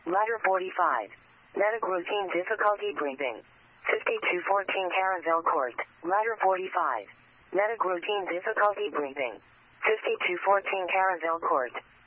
Ladder 45. Medic routine difficulty breathing. 5214 Caravelle Court. Ladder 45. Medic routine difficulty breathing. 5214 Caravelle Court.